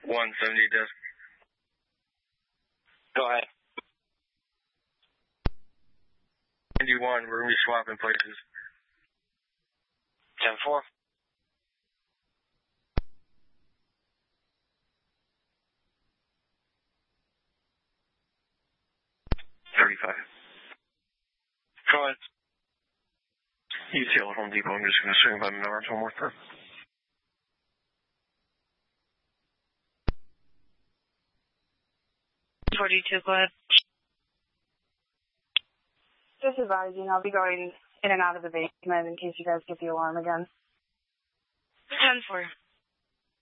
170 desk. Go ahead. 91, we're going to be swapping places. 10-4. Go ahead. UTL Home Depot, I'm just going to swing by Menards one more time. Go ahead. Just advising, I'll be going in and out of the basement in case you guys get the alarm again. 10-4.